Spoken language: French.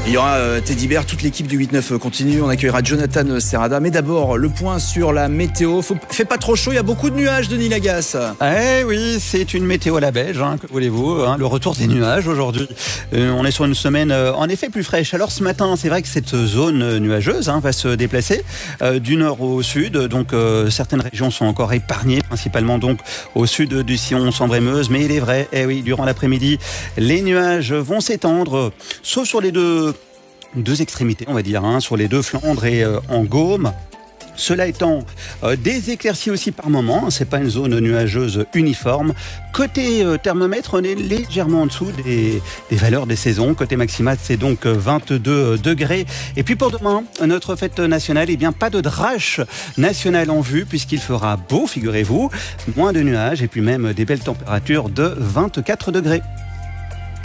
Il y aura Teddy Bear, toute l'équipe du 8-9 continue. On accueillera Jonathan Serrada. Mais d'abord, le point sur la météo. Fait pas trop chaud, il y a beaucoup de nuages, Denis Lagasse. Eh oui, c'est une météo à la beige, que voulez-vous, le retour des nuages aujourd'hui. On est sur une semaine en effet plus fraîche. Alors ce matin, c'est vrai que cette zone nuageuse va se déplacer du nord au sud. Donc certaines régions sont encore épargnées, principalement donc au sud du sillon Sambre-et-Meuse. Mais il est vrai, oui, durant l'après-midi, les nuages vont s'étendre, sauf sur les deux extrémités, on va dire, sur les deux Flandres et en Gaume. Cela étant, des éclaircies aussi par moment, c'est pas une zone nuageuse uniforme. Côté thermomètre, on est légèrement en dessous des valeurs des saisons. Côté maximal, c'est donc 22 degrés. Et puis pour demain, notre fête nationale, pas de drache nationale en vue, puisqu'il fera beau, figurez-vous, moins de nuages et puis même des belles températures de 24 degrés.